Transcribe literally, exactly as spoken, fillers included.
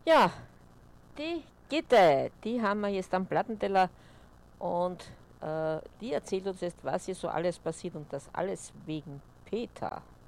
Ja, die Gitte, die haben wir jetzt am Plattenteller und äh, die erzählt uns jetzt, was hier so alles passiert und das alles wegen Peter.